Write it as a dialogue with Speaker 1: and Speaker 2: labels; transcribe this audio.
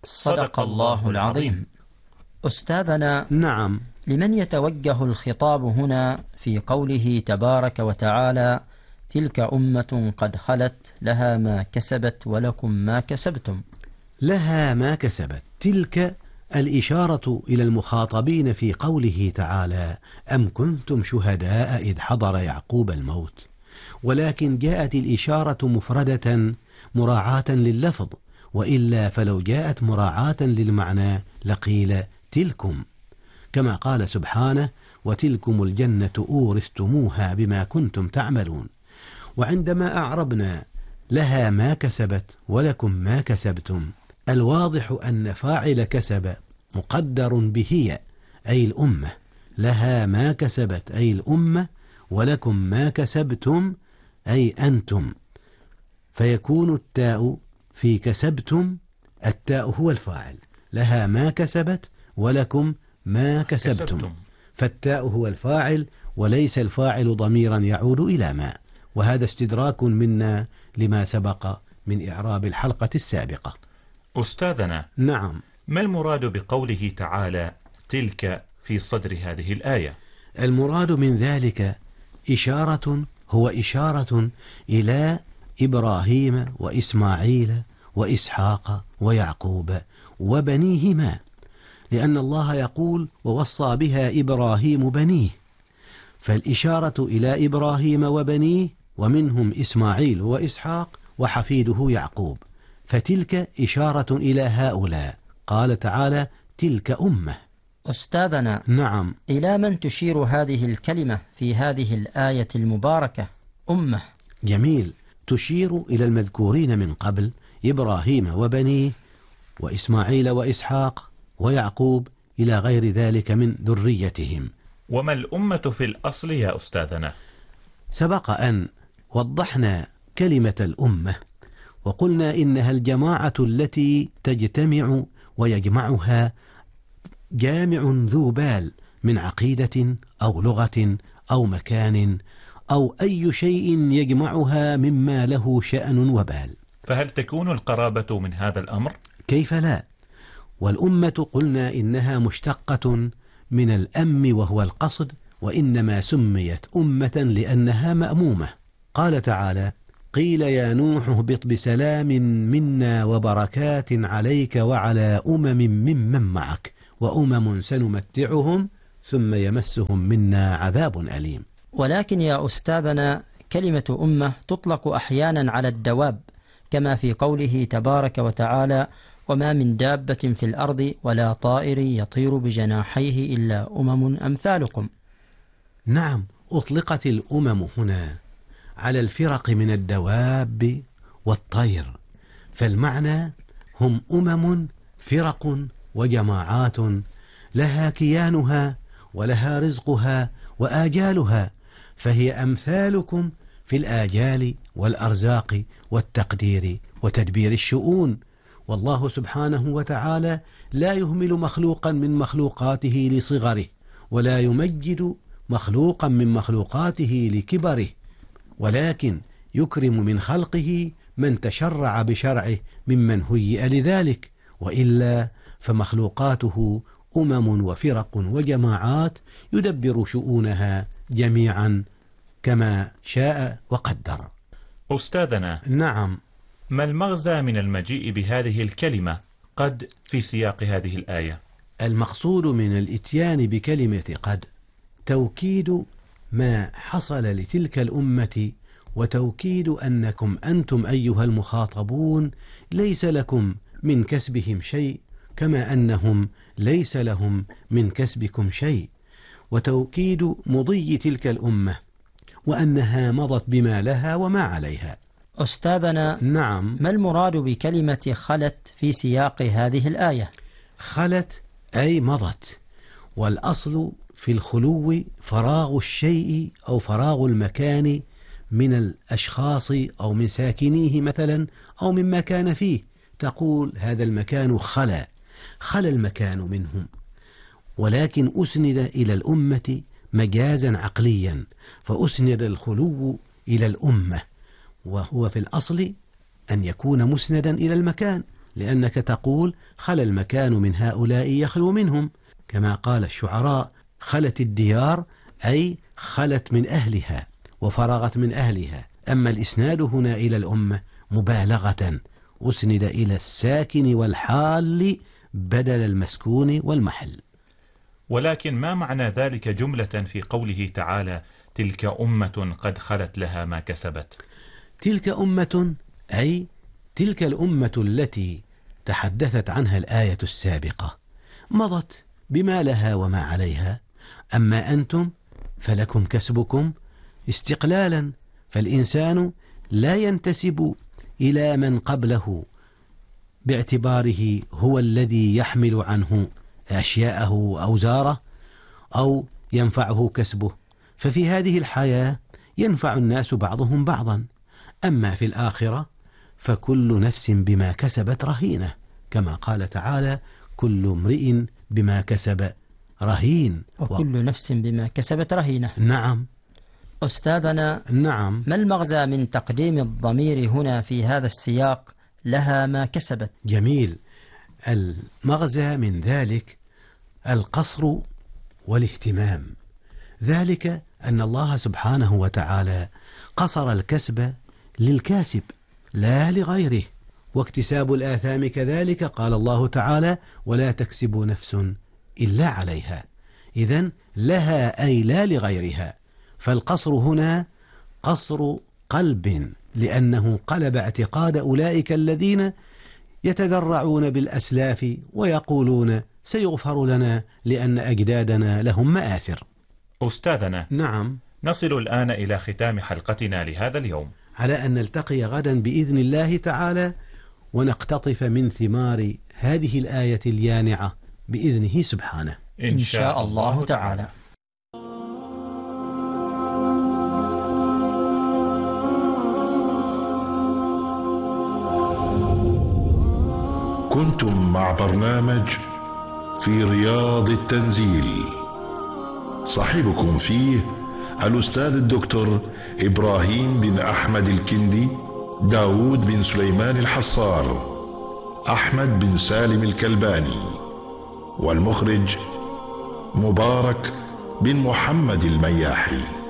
Speaker 1: صدق الله العظيم.
Speaker 2: أستاذنا،
Speaker 3: نعم.
Speaker 2: لمن يتوجه الخطاب هنا في قوله تبارك وتعالى: تلك أمة قد خلت لها ما كسبت ولكم ما كسبتم؟
Speaker 3: لها ما كسبت، تلك الإشارة إلى المخاطبين في قوله تعالى: أم كنتم شهداء إذ حضر يعقوب الموت. ولكن جاءت الإشارة مفردة مراعاة لللفظ، وإلا فلو جاءت مراعاة للمعنى لقيل تلكم، كما قال سبحانه: وتلكم الجنة أورثتموها بما كنتم تعملون. وعندما أعربنا لها ما كسبت ولكم ما كسبتم، الواضح أن فاعل كسب مقدر بهي أي الأمة، لها ما كسبت أي الأمة، ولكم ما كسبتم أي أنتم، فيكون التاء في كسبتم، التاء هو الفاعل، لها ما كسبت ولكم ما كسبتم، فالتاء هو الفاعل وليس الفاعل ضميرا يعود إلى ما. وهذا استدراك منا لما سبق من إعراب الحلقة السابقة.
Speaker 1: أستاذنا،
Speaker 3: نعم.
Speaker 1: ما المراد بقوله تعالى تلك في صدر هذه الآية؟
Speaker 3: المراد من ذلك هو إشارة إلى إبراهيم وإسماعيل وإسحاق ويعقوب وبنيهما، لأن الله يقول: ووصى بها إبراهيم بنيه، فالإشارة إلى إبراهيم وبنيه، ومنهم إسماعيل وإسحاق وحفيده يعقوب، فتلك إشارة إلى هؤلاء. قال تعالى: تلك أمة.
Speaker 2: أستاذنا،
Speaker 3: نعم.
Speaker 2: إلى من تشير هذه الكلمة في هذه الآية المباركة أمة؟
Speaker 3: جميل، تشير إلى المذكورين من قبل: إبراهيم وبنيه وإسماعيل وإسحاق ويعقوب إلى غير ذلك من ذريتهم.
Speaker 1: وما الأمة في الأصل يا أستاذنا؟
Speaker 3: سبق أن وضحنا كلمة الأمة وقلنا إنها الجماعة التي تجتمع ويجمعها جامع ذو بال من عقيدة أو لغة أو مكان أو أي شيء يجمعها مما له شأن وبال.
Speaker 1: فهل تكون القرابة من هذا الأمر؟
Speaker 3: كيف لا؟ والأمة قلنا إنها مشتقة من الأم وهو القصد، وإنما سميت أمة لأنها مأمومة. قال تعالى: قيل يا نوح اهبط بسلام منا وبركات عليك وعلى أمم ممن معك وأمم سنمتعهم ثم يمسهم منا عذاب أليم.
Speaker 2: ولكن يا أستاذنا، كلمة أمة تطلق أحيانا على الدواب، كما في قوله تبارك وتعالى: وما من دابة في الأرض ولا طائر يطير بجناحيه إلا أمم أمثالكم.
Speaker 3: نعم، أطلقت الأمم هنا على الفرق من الدواب والطير، فالمعنى هم أمم فرق وجماعات لها كيانها ولها رزقها وآجالها، فهي أمثالكم في الآجال والأرزاق والتقدير وتدبير الشؤون. والله سبحانه وتعالى لا يهمل مخلوقا من مخلوقاته لصغره، ولا يمجد مخلوقا من مخلوقاته لكبره، ولكن يكرم من خلقه من تشرع بشرعه ممن هيئ لذلك، وإلا فمخلوقاته أمم وفرق وجماعات يدبر شؤونها جميعا كما شاء وقدر.
Speaker 1: أستاذنا،
Speaker 3: نعم.
Speaker 1: ما المغزى من المجيء بهذه الكلمة قد في سياق هذه الآية؟
Speaker 3: المقصود من الإتيان بكلمة قد توكيد ما حصل لتلك الأمة، وتوكيد أنكم أنتم أيها المخاطبون ليس لكم من كسبهم شيء، كما أنهم ليس لهم من كسبكم شيء، وتوكيد مضي تلك الأمة وأنها مضت بما لها وما عليها.
Speaker 2: أستاذنا،
Speaker 3: نعم.
Speaker 2: ما المراد بكلمة خلت في سياق هذه الآية؟
Speaker 3: خلت أي مضت، والأصل في الخلو فراغ الشيء أو فراغ المكان من الأشخاص أو من ساكنيه مثلا أو مما كان فيه، تقول هذا المكان خلا المكان منهم، ولكن أسند إلى الأمة مجازا عقليا، فأسند الخلو إلى الأمة، وهو في الأصل أن يكون مسندا إلى المكان، لأنك تقول خلا المكان من هؤلاء يخلو منهم، كما قال الشعراء خلت الديار، أي خلت من أهلها وفرغت من أهلها. أما الإسناد هنا إلى الأمة مبالغة، أسند إلى الساكن والحال بدل المسكون والمحل.
Speaker 1: ولكن ما معنى ذلك جملة في قوله تعالى تلك أمة قد خلت لها ما كسبت؟
Speaker 3: تلك أمة أي تلك الأمة التي تحدثت عنها الآية السابقة مضت بما لها وما عليها، أما أنتم فلكم كسبكم استقلالا، فالإنسان لا ينتسب إلى من قبله باعتباره هو الذي يحمل عنه أشياءه وأوزاره أو ينفعه كسبه، ففي هذه الحياة ينفع الناس بعضهم بعضا، أما في الآخرة فكل نفس بما كسبت رهينة، كما قال تعالى كل امرئ بما كسب رهين،
Speaker 2: وكل نفس بما كسبت رهينة.
Speaker 3: نعم.
Speaker 2: أستاذنا،
Speaker 3: نعم.
Speaker 2: ما المغزى من تقديم الضمير هنا في هذا السياق لها ما كسبت؟
Speaker 3: جميل. المغزى من ذلك القصر والاهتمام، ذلك أن الله سبحانه وتعالى قصر الكسب للكاسب لا لغيره، واكتساب الآثام كذلك قال الله تعالى ولا تكسب نفس إلا عليها، إذن لها أي لا لغيرها، فالقصر هنا قصر قلب، لأنه قلب اعتقاد أولئك الذين يتذرعون بالأسلاف ويقولون سيغفر لنا لأن أجدادنا لهم مآثر.
Speaker 1: أستاذنا،
Speaker 3: نعم.
Speaker 1: نصل الآن إلى ختام حلقتنا لهذا اليوم،
Speaker 3: على أن نلتقي غدا بإذن الله تعالى ونقتطف من ثمار هذه الآية اليانعة بإذنه سبحانه
Speaker 2: إن شاء الله تعالى.
Speaker 4: كنتم مع برنامج في رياض التنزيل، صاحبكم فيه الأستاذ الدكتور إبراهيم بن أحمد الكندي، داود بن سليمان الحصار، أحمد بن سالم الكلباني، والمخرج مبارك بن محمد المياحي.